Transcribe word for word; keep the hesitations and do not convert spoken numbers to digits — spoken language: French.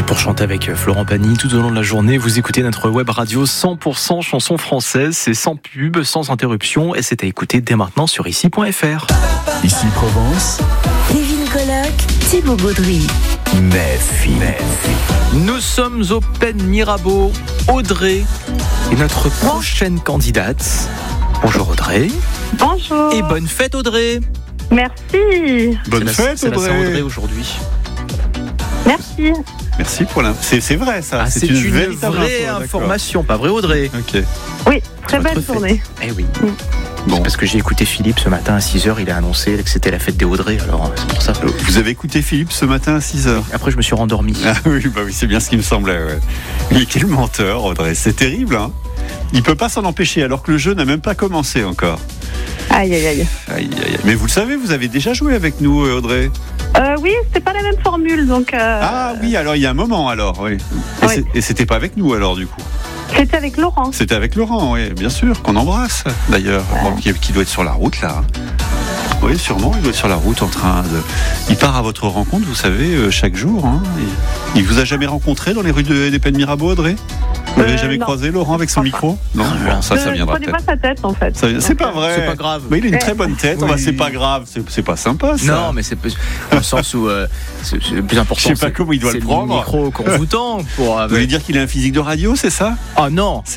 pour chanter avec Florent Pagny tout au long de la journée, vous écoutez notre web radio cent pour cent chansons françaises. C'est sans pub, sans interruption et c'est à écouter dès maintenant sur ici point f r. Ici Provence, Kevin Colloque, Thibaut Gaudry. Méfi. Nous sommes au Pen Mirabeau. Audrey est notre prochaine candidate. Bonjour Audrey. Bonjour. Et bonne fête Audrey. Merci. Bonne c'est la, fête c'est Audrey. la Saint-Audrey aujourd'hui. Merci. Merci pour l'info. C'est, c'est vrai ça. Ah, c'est, c'est une, une véritable vraie info, information, pas vrai Audrey? Ok. Oui, très belle Votre journée. fête. Eh oui. Mm. Bon. Parce que j'ai écouté Philippe ce matin à six heures, il a annoncé que c'était la fête des Audrey, alors c'est pour ça. Vous avez écouté Philippe ce matin à six heures. Après je me suis rendormi. Ah oui, bah oui, c'est bien ce qui me semblait. Ouais. Mais quel menteur, Audrey. C'est terrible, hein. Il peut pas s'en empêcher alors que le jeu n'a même pas commencé encore. Aïe, aïe, aïe. Aïe, aïe, aïe. Mais vous le savez, vous avez déjà joué avec nous, Audrey. Euh, oui, c'était pas la même formule, donc. Euh, Ah oui, alors il y a un moment, alors, oui. Et, Ouais. c'est- et c'était pas avec nous, alors, du coup. C'était avec Laurent. C'était avec Laurent, oui, bien sûr, qu'on embrasse, d'ailleurs, Bon, qui, qui doit être sur la route, là. Oui, sûrement, il doit être sur la route en train de... Il part à votre rencontre, vous savez, euh, chaque jour. Hein. Il, il vous a jamais rencontré dans les rues de, des Pen Mirabeau, Audrey? Vous l'avez Euh, jamais non. croisé, Laurent, avec son Je micro? Non, Ah, bon, ça, ça Je viendra prenais peut-être. pas sa tête, en fait. Ça- c'est Donc, pas euh, vrai. C'est pas grave. Mais il a une Eh. très bonne tête. Oui. Bah, c'est pas grave. C'est, c'est pas sympa, ça. Non, mais c'est plus- dans le sens où euh, c'est, c'est le plus important. Je sais pas c'est- comment il doit c'est le prendre. micro qu'on vous tend pour. Vous voulez dire qu'il a un physique de radio, c'est ça? Oh non.